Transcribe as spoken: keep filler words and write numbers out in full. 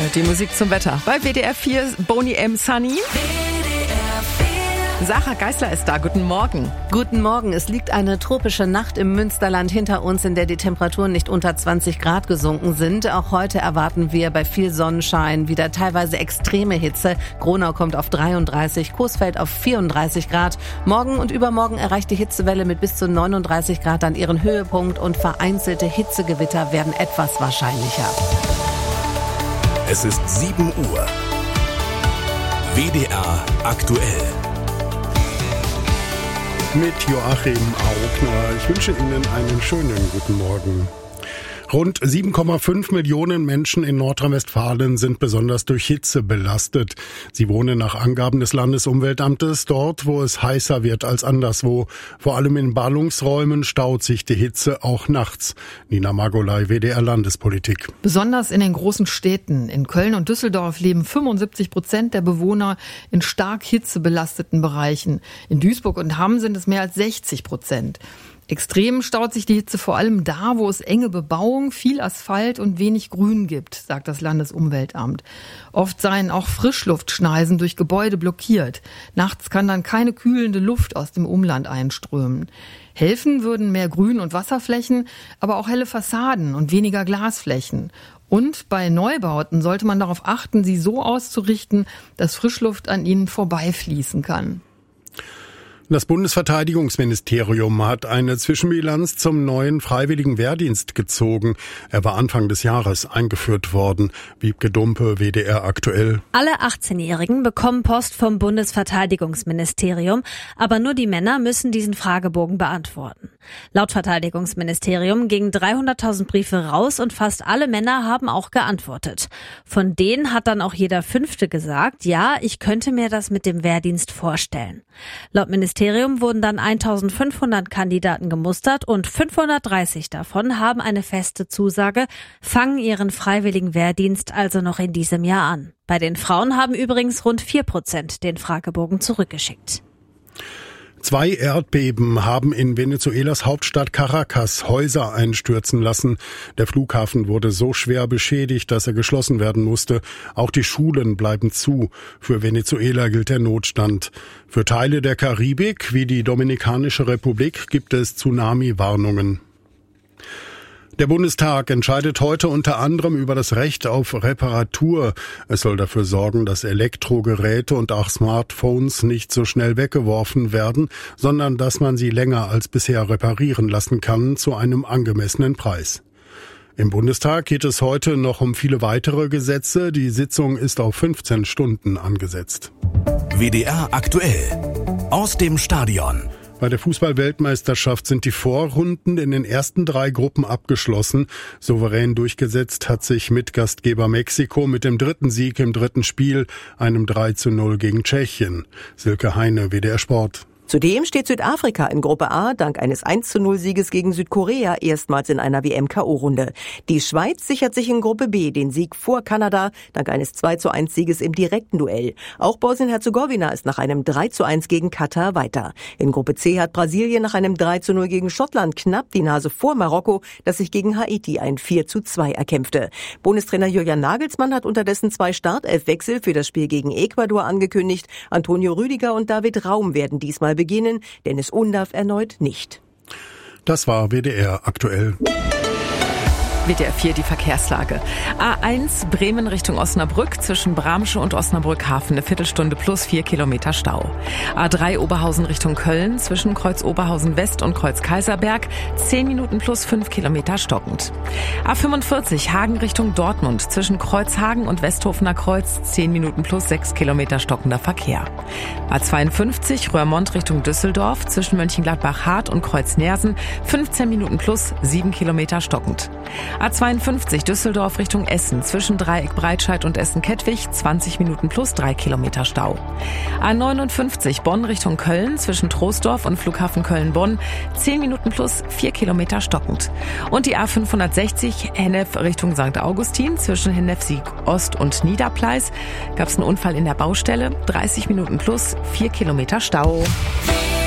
Die Musik zum Wetter. Bei W D R vier Boney M. Sunny. Sarah Geisler ist da. Guten Morgen. Guten Morgen. Es liegt eine tropische Nacht im Münsterland hinter uns, in der die Temperaturen nicht unter zwanzig Grad gesunken sind. Auch heute erwarten wir bei viel Sonnenschein wieder teilweise extreme Hitze. Gronau kommt auf dreiunddreißig, Coesfeld auf vierunddreißig Grad. Morgen und übermorgen erreicht die Hitzewelle mit bis zu neununddreißig Grad an ihren Höhepunkt und vereinzelte Hitzegewitter werden etwas wahrscheinlicher. Es ist sieben Uhr. W D R aktuell. Mit Joachim Augner. Ich wünsche Ihnen einen schönen guten Morgen. Rund sieben Komma fünf Millionen Menschen in Nordrhein-Westfalen sind besonders durch Hitze belastet. Sie wohnen nach Angaben des Landesumweltamtes dort, wo es heißer wird als anderswo. Vor allem in Ballungsräumen staut sich die Hitze auch nachts. Nina Margolay, W D R Landespolitik. Besonders in den großen Städten. In Köln und Düsseldorf leben fünfundsiebzig Prozent der Bewohner in stark hitzebelasteten Bereichen. In Duisburg und Hamm sind es mehr als sechzig Prozent. Extrem staut sich die Hitze vor allem da, wo es enge Bebauung, viel Asphalt und wenig Grün gibt, sagt das Landesumweltamt. Oft seien auch Frischluftschneisen durch Gebäude blockiert. Nachts kann dann keine kühlende Luft aus dem Umland einströmen. Helfen würden mehr Grün- und Wasserflächen, aber auch helle Fassaden und weniger Glasflächen. Und bei Neubauten sollte man darauf achten, sie so auszurichten, dass Frischluft an ihnen vorbeifließen kann. Das Bundesverteidigungsministerium hat eine Zwischenbilanz zum neuen freiwilligen Wehrdienst gezogen. Er war Anfang des Jahres eingeführt worden. Wiebke Dumpe, W D R aktuell. Alle achtzehnjährigen bekommen Post vom Bundesverteidigungsministerium, aber nur die Männer müssen diesen Fragebogen beantworten. Laut Verteidigungsministerium gingen dreihunderttausend Briefe raus und fast alle Männer haben auch geantwortet. Von denen hat dann auch jeder Fünfte gesagt, ja, ich könnte mir das mit dem Wehrdienst vorstellen. Laut Ministerium wurden dann eintausendfünfhundert Kandidaten gemustert und fünfhundertdreißig davon haben eine feste Zusage, fangen ihren freiwilligen Wehrdienst also noch in diesem Jahr an. Bei den Frauen haben übrigens rund vier Prozent den Fragebogen zurückgeschickt. Zwei Erdbeben haben in Venezuelas Hauptstadt Caracas Häuser einstürzen lassen. Der Flughafen wurde so schwer beschädigt, dass er geschlossen werden musste. Auch die Schulen bleiben zu. Für Venezuela gilt der Notstand. Für Teile der Karibik, wie die Dominikanische Republik, gibt es Tsunami-Warnungen. Der Bundestag entscheidet heute unter anderem über das Recht auf Reparatur. Es soll dafür sorgen, dass Elektrogeräte und auch Smartphones nicht so schnell weggeworfen werden, sondern dass man sie länger als bisher reparieren lassen kann zu einem angemessenen Preis. Im Bundestag geht es heute noch um viele weitere Gesetze. Die Sitzung ist auf fünfzehn Stunden angesetzt. W D R aktuell. Aus dem Stadion. Bei der Fußball-Weltmeisterschaft sind die Vorrunden in den ersten drei Gruppen abgeschlossen. Souverän durchgesetzt hat sich Mitgastgeber Mexiko mit dem dritten Sieg im dritten Spiel, einem drei zu null gegen Tschechien. Silke Heine, W D R Sport. Zudem steht Südafrika in Gruppe A dank eines eins zu null Sieges gegen Südkorea erstmals in einer W M-K O-Runde. Die Schweiz sichert sich in Gruppe B den Sieg vor Kanada dank eines zwei zu eins Sieges im direkten Duell. Auch Bosnien-Herzegowina ist nach einem drei zu eins gegen Katar weiter. In Gruppe C hat Brasilien nach einem drei zu null gegen Schottland knapp die Nase vor Marokko, das sich gegen Haiti ein vier zu zwei erkämpfte. Bundestrainer Julian Nagelsmann hat unterdessen zwei Startelfwechsel für das Spiel gegen Ecuador angekündigt. Antonio Rüdiger und David Raum werden diesmal beginnen, Dennis Undaff erneut nicht. Das war W D R aktuell. W D R vier die Verkehrslage. A eins Bremen Richtung Osnabrück zwischen Bramsche und Osnabrück-Hafen eine Viertelstunde plus vier Kilometer Stau. A drei Oberhausen Richtung Köln zwischen Kreuz Oberhausen West und Kreuz Kaiserberg zehn Minuten plus fünf Kilometer stockend. A fünfundvierzig Hagen Richtung Dortmund zwischen Kreuzhagen und Westhofener Kreuz zehn Minuten plus sechs Kilometer stockender Verkehr. A zweiundfünfzig Röhrmond Richtung Düsseldorf zwischen Mönchengladbach-Hart und Kreuz Neersen fünfzehn Minuten plus sieben Kilometer stockend. A zweiundfünfzig Düsseldorf Richtung Essen zwischen Dreieck Breitscheid und Essen-Kettwig zwanzig Minuten plus drei Kilometer Stau. A neunundfünfzig Bonn Richtung Köln zwischen Troisdorf und Flughafen Köln-Bonn zehn Minuten plus vier Kilometer stockend. Und die A fünfhundertsechzig Hennef Richtung Sankt Augustin zwischen Hennef-Sieg Ost und Niederpleis gab es einen Unfall in der Baustelle, dreißig Minuten plus vier Kilometer Stau.